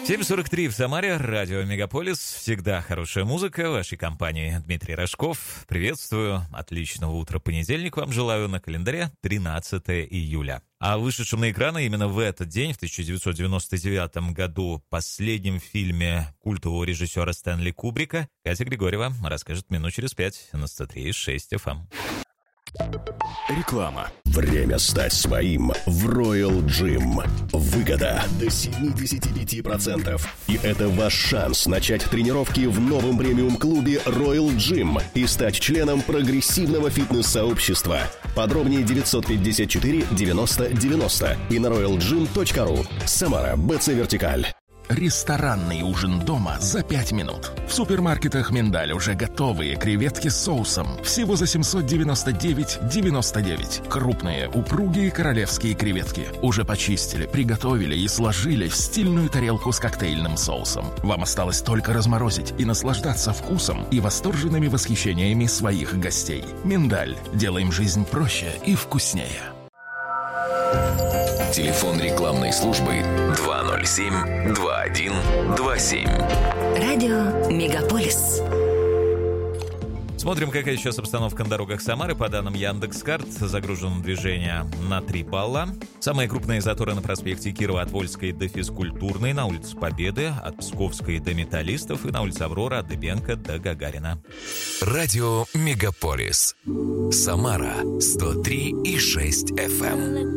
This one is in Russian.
7:43 в Самаре, радио Мегаполис. Всегда хорошая музыка в вашей компании. Дмитрий Рожков. Приветствую. Отличного утра понедельник вам желаю. На календаре 13 июля. А вышедшем на экраны именно в этот день, в 1999 году, последнем фильме культового режиссера Стэнли Кубрика, Катя Григорьева расскажет минут через 5 на 103.6 FM. Реклама. Время стать своим в Royal Gym. Выгода до 75%. И это ваш шанс начать тренировки в новом премиум-клубе Royal Gym и стать членом прогрессивного фитнес-сообщества. Подробнее 954 90 90 и на royalgym.ru. Самара, БЦ Вертикаль. Ресторанный ужин дома за 5 минут. В супермаркетах «Миндаль» уже готовые креветки с соусом. Всего за 799,99. Крупные, упругие королевские креветки. Уже почистили, приготовили и сложили в стильную тарелку с коктейльным соусом. Вам осталось только разморозить и наслаждаться вкусом и восторженными восхищениями своих гостей. «Миндаль». Делаем жизнь проще и вкуснее. Телефон рекламной службы 207-2127. Радио Мегаполис. Смотрим, какая сейчас обстановка на дорогах Самары. По данным Яндекс.Карт, загружено движение на 3 балла. Самые крупные заторы на проспекте Кирова-Отвольской до Физкультурной, на улице Победы, от Псковской до Металлистов и на улице Аврора от Дыбенко до Гагарина. Радио Мегаполис. Самара 103,6 FM.